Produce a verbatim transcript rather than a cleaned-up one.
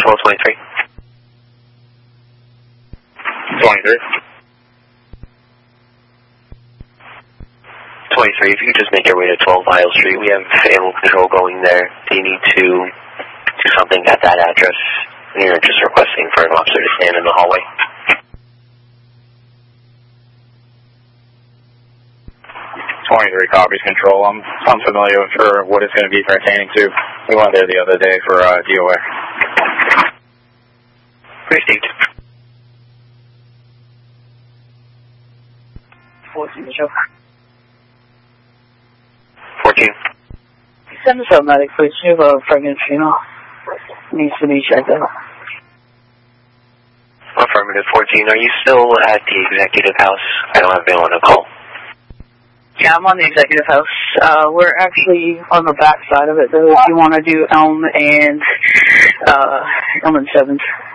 Control twenty-three. twenty-three. twenty-three, if you could just make your way to twelve Isle Street. We have animal control going there. Do you need to do something at that address? You're just requesting for an officer to stand in the hallway. twenty-three copies, Control. I'm unfamiliar with for what it's going to be pertaining to. We went there the other day for uh, D O A. Received. fourteen, show. fourteen. Send us a medic, please. You have a pregnant female. Needs to be checked out. Affirmative, fourteen. Are you still at the executive house? I don't have anyone to call. Yeah, I'm on the executive house. Uh, we're actually on the back side of it, though, if you want to do Elm and, uh, Elm and seventh.